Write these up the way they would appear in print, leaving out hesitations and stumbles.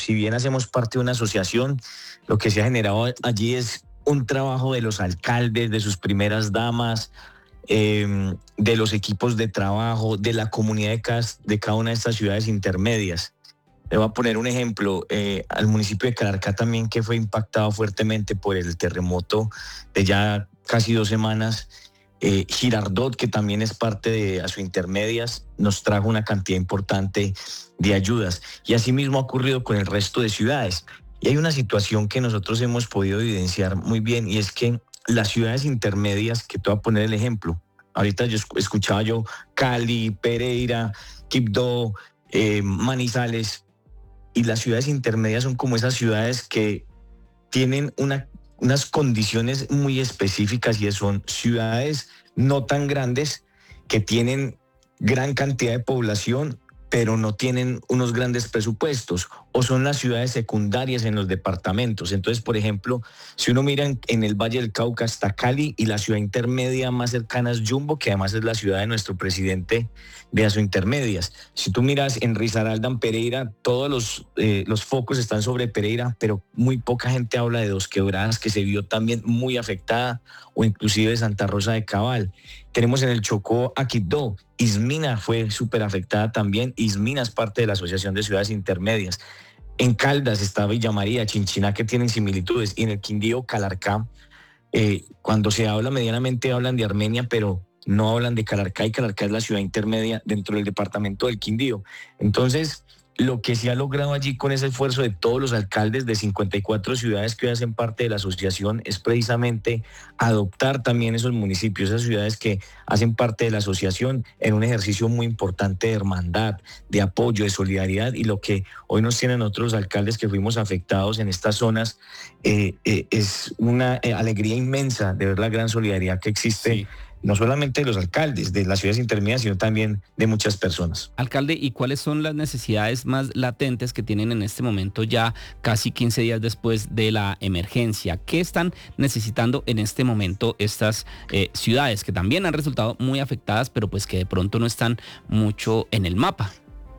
si bien hacemos parte de una asociación, lo que se ha generado allí es un trabajo de los alcaldes, de sus primeras damas, de los equipos de trabajo, de la comunidad de cada una de estas ciudades intermedias. Le voy a poner un ejemplo, al municipio de Calarcá también, que fue impactado fuertemente por el terremoto de ya casi 2 semanas. Girardot, que también es parte de Asointermedias, nos trajo una cantidad importante de ayudas. Y asimismo ha ocurrido con el resto de ciudades. Y hay una situación que nosotros hemos podido evidenciar muy bien, y es que las ciudades intermedias, que te voy a poner el ejemplo, ahorita escuchaba yo Cali, Pereira, Quibdó, Manizales, y las ciudades intermedias son como esas ciudades que tienen unas condiciones muy específicas, y son ciudades no tan grandes que tienen gran cantidad de población, pero no tienen unos grandes presupuestos, o son las ciudades secundarias en los departamentos. Entonces, por ejemplo, si uno mira en el Valle del Cauca está Cali, y la ciudad intermedia más cercana es Jumbo, que además es la ciudad de nuestro presidente de Asointermedias. Si tú miras en Risaralda, en Pereira, todos los focos están sobre Pereira, pero muy poca gente habla de Dos Quebradas, que se vio también muy afectada, o inclusive de Santa Rosa de Cabal. Tenemos en el Chocó a Quibdó. Ismina fue súper afectada también. Ismina es parte de la Asociación de Ciudades Intermedias. En Caldas está Villa María, Chinchiná, que tienen similitudes. Y en el Quindío, Calarcá, cuando se habla medianamente hablan de Armenia, pero no hablan de Calarcá, y Calarcá es la ciudad intermedia dentro del departamento del Quindío. Entonces, lo que se ha logrado allí con ese esfuerzo de todos los alcaldes de 54 ciudades que hoy hacen parte de la asociación es precisamente adoptar también esos municipios, esas ciudades que hacen parte de la asociación, en un ejercicio muy importante de hermandad, de apoyo, de solidaridad. Y lo que hoy nos tienen otros alcaldes que fuimos afectados en estas zonas, es una alegría inmensa de ver la gran solidaridad que existe. Sí. No solamente de los alcaldes de las ciudades intermedias, sino también de muchas personas. Alcalde, ¿y cuáles son las necesidades más latentes que tienen en este momento, ya casi 15 días después de la emergencia? ¿Qué están necesitando en este momento estas ciudades que también han resultado muy afectadas, pero pues que de pronto no están mucho en el mapa?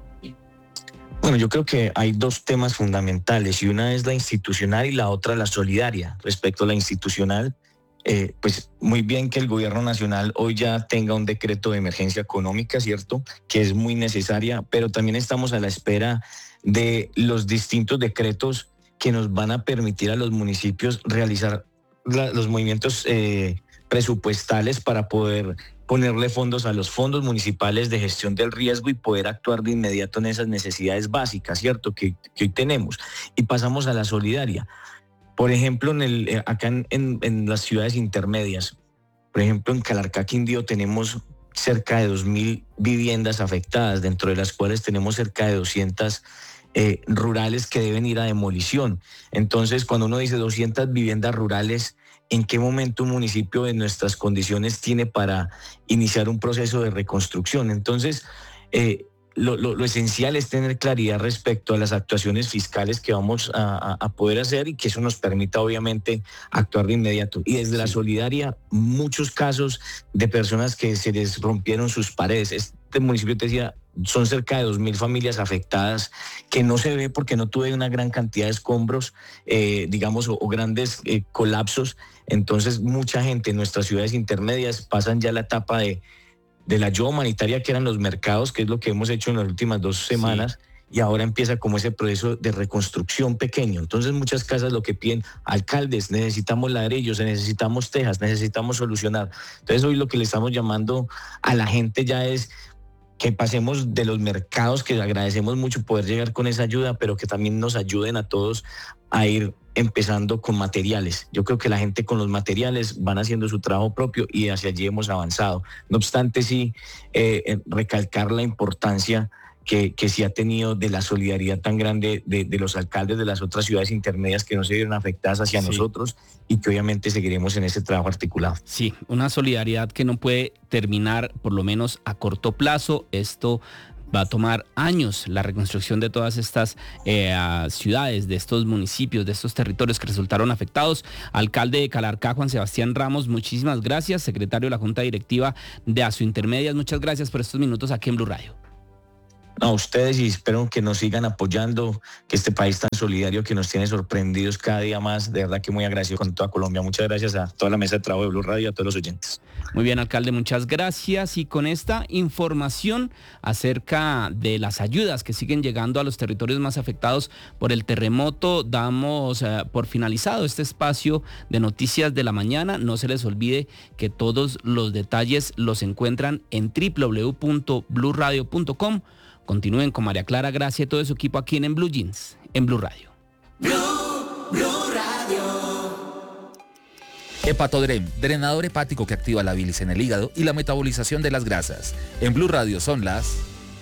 Bueno, yo creo que hay 2 temas fundamentales, y una es la institucional y la otra la solidaria. Respecto a la institucional, pues muy bien que el gobierno nacional hoy ya tenga un decreto de emergencia económica, ¿cierto? Que es muy necesaria, pero también estamos a la espera de los distintos decretos que nos van a permitir a los municipios realizar los movimientos presupuestales para poder ponerle fondos a los fondos municipales de gestión del riesgo y poder actuar de inmediato en esas necesidades básicas, ¿cierto? Que hoy tenemos. Y pasamos a la solidaria. Por ejemplo, acá en las ciudades intermedias, por ejemplo, en Calarcá, Quindío, tenemos cerca de 2.000 viviendas afectadas, dentro de las cuales tenemos cerca de 200 rurales que deben ir a demolición. Entonces, cuando uno dice 200 viviendas rurales, ¿en qué momento un municipio en nuestras condiciones tiene para iniciar un proceso de reconstrucción? Entonces, lo esencial es tener claridad respecto a las actuaciones fiscales que vamos a poder hacer, y que eso nos permita obviamente actuar de inmediato. Y desde la solidaria, muchos casos de personas que se les rompieron sus paredes. Este municipio, te decía, son cerca de 2.000 familias afectadas, que no se ve porque no tuve una gran cantidad de escombros, digamos, o grandes colapsos. Entonces, mucha gente en nuestras ciudades intermedias pasan ya la etapa de la ayuda humanitaria, que eran los mercados, que es lo que hemos hecho en las últimas 2 semanas, y ahora empieza como ese proceso de reconstrucción pequeño. Entonces, muchas casas lo que piden: alcaldes, necesitamos ladrillos, necesitamos tejas, necesitamos solucionar. Entonces, hoy lo que le estamos llamando a la gente ya es que pasemos de los mercados, que agradecemos mucho poder llegar con esa ayuda, pero que también nos ayuden a todos a ir empezando con materiales. Yo creo que la gente con los materiales van haciendo su trabajo propio, y hacia allí hemos avanzado. No obstante, sí, recalcar la importancia que sí ha tenido de la solidaridad tan grande de los alcaldes de las otras ciudades intermedias que no se vieron afectadas hacia nosotros, y que obviamente seguiremos en ese trabajo articulado. Sí, una solidaridad que no puede terminar, por lo menos a corto plazo. Esto va a tomar años, la reconstrucción de todas estas ciudades, de estos municipios, de estos territorios que resultaron afectados. Alcalde de Calarcá, Juan Sebastián Ramos, muchísimas gracias. Secretario de la Junta Directiva de Asointermedias, muchas gracias por estos minutos aquí en Blue Radio. a ustedes y espero que nos sigan apoyando, que este país tan solidario que nos tiene sorprendidos cada día más, de verdad que muy agradecido con toda Colombia. Muchas gracias a toda la mesa de trabajo de Blue Radio y a todos los oyentes. Muy bien, alcalde, muchas gracias. Y con esta información acerca de las ayudas que siguen llegando a los territorios más afectados por el terremoto, damos por finalizado este espacio de Noticias de la Mañana. No se les olvide que todos los detalles los encuentran en www.bluradio.com. Continúen con María Clara Gracia y todo su equipo aquí en Blue Jeans, en Blue Radio. Blue Radio. Hepatodren, drenador hepático que activa la bilis en el hígado y la metabolización de las grasas. En Blue Radio son las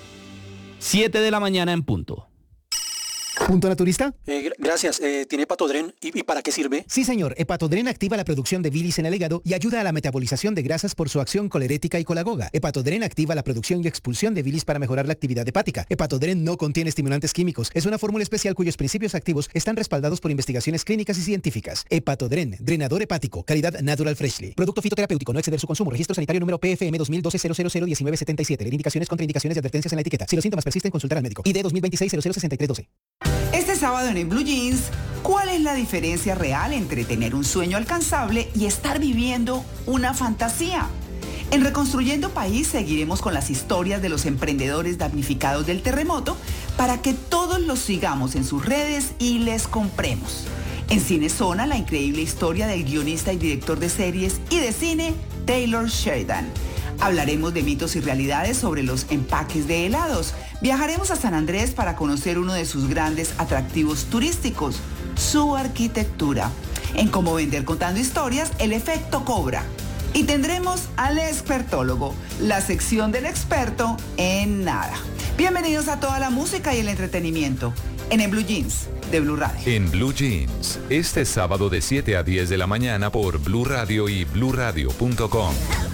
7 de la mañana en punto. ¿Punto naturista? Gracias. ¿Tiene Hepatodren? ¿Y para qué sirve? Sí, señor. Hepatodren activa la producción de bilis en el hígado y ayuda a la metabolización de grasas por su acción colerética y colagoga. Hepatodren activa la producción y expulsión de bilis para mejorar la actividad hepática. Hepatodren no contiene estimulantes químicos. Es una fórmula especial cuyos principios activos están respaldados por investigaciones clínicas y científicas. Hepatodren, drenador hepático, calidad Natural Freshly. Producto fitoterapéutico, no exceder su consumo. Registro sanitario número PFM 2012-001977. Leer indicaciones, contraindicaciones y advertencias en la etiqueta. Si los síntomas persisten, consultar al médico. ID 2026-006312. Este sábado en Blue Jeans, ¿cuál es la diferencia real entre tener un sueño alcanzable y estar viviendo una fantasía? En Reconstruyendo País seguiremos con las historias de los emprendedores damnificados del terremoto para que todos los sigamos en sus redes y les compremos. En Cinezona, la increíble historia del guionista y director de series y de cine, Taylor Sheridan. Hablaremos de mitos y realidades sobre los empaques de helados. Viajaremos a San Andrés para conocer uno de sus grandes atractivos turísticos, su arquitectura. En Cómo Vender Contando Historias, el efecto cobra. Y tendremos al expertólogo, la sección del experto en nada. Bienvenidos a toda la música y el entretenimiento en Blue Jeans de Blue Radio. En Blue Jeans, este sábado de 7 a 10 de la mañana por Blue Radio y bluradio.com.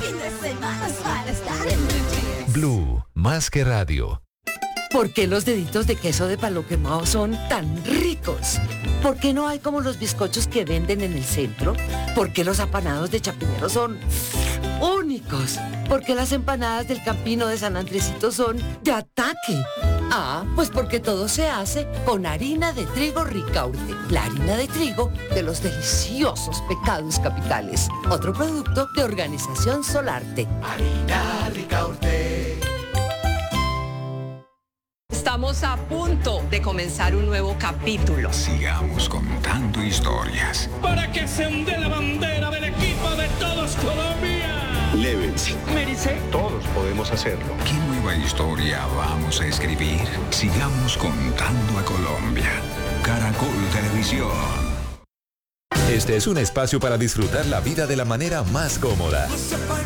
Blue, más que radio. ¿Por qué los deditos de queso de palo quemado son tan ricos? ¿Por qué no hay como los bizcochos que venden en el centro? ¿Por qué los apanados de Chapinero son únicos? ¿Por qué las empanadas del Campino de San Andresito son de ataque? Ah, pues porque todo se hace con harina de trigo Ricaurte, la harina de trigo de los deliciosos Pecados Capitales. Otro producto de Organización Solarte. Harina Ricaurte. Estamos a punto de comenzar un nuevo capítulo. Sigamos contando historias. Para que se onde la bandera del equipo de todos Colombia. Lévense. Mérice. Todos podemos hacerlo. ¿Qué nueva historia vamos a escribir? Sigamos contando a Colombia. Caracol Televisión. Este es un espacio para disfrutar la vida de la manera más cómoda.